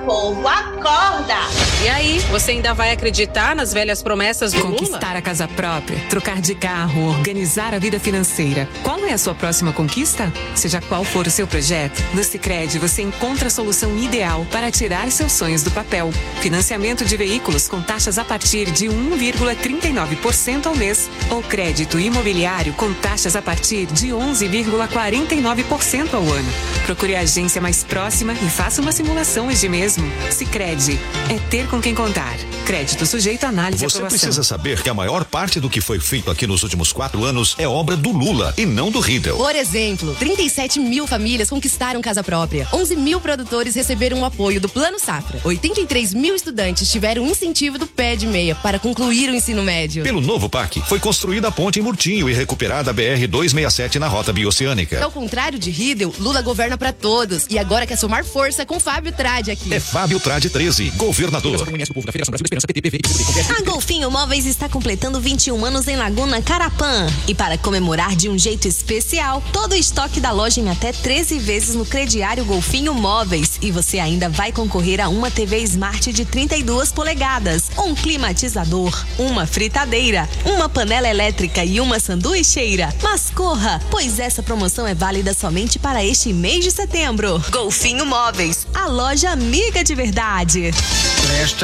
povo, acorda! E aí, você ainda vai acreditar nas velhas promessas do Lula? Conquistar a casa própria, trocar de carro, organizar a vida financeira. Qual é a sua próxima conquista? Seja qual for o seu projeto, no Sicredi você encontra a solução ideal para tirar seus sonhos do papel. Financiamento de veículos com taxas a partir de 1,39% ao mês. Ou crédito imobiliário com taxas a partir de 11,49% ao ano. Procure a agência mais próxima e faça uma simulação hoje mesmo. Sicredi é ter com quem contar. Crédito sujeito a análise e aprovação. Você precisa saber que a maior parte do que foi feito aqui nos últimos 4 anos é obra do Lula e não do Riedel. Por exemplo, 37 mil famílias conquistaram casa própria. 11 mil produtores receberam o apoio do Plano Safra. 83 mil estudantes tiveram incentivo do Pé de Meia para concluir o ensino médio. Pelo novo PAC, foi construída a ponte em Murtinho e recuperada a BR-267 na rota bioceânica. Ao contrário de Riedel, Lula governa para todos e agora quer somar força com Fábio Trade aqui. É Fábio Trade 13, governador. A Golfinho Móveis está completando 21 anos em Laguna Carapã. E para comemorar de um jeito especial, todo o estoque da loja em até 13 vezes no crediário Golfinho Móveis. E você ainda vai concorrer a uma TV Smart de 32 polegadas, um climatizador, uma fritadeira, uma panela elétrica e uma sanduicheira. Mas corra, pois essa promoção é válida somente para este mês de setembro. Golfinho Móveis, a loja amiga de verdade.